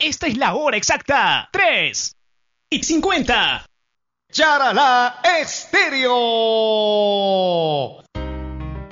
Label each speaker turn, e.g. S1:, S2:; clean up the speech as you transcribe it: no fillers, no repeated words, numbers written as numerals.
S1: Esta es la hora exacta. 3:50.
S2: Yarala Estéreo.